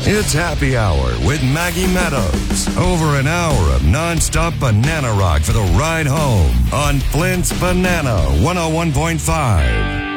It's Happy Hour with Maggie Meadows. Over an hour of nonstop banana rock for the ride home on Flint's Banana 101.5.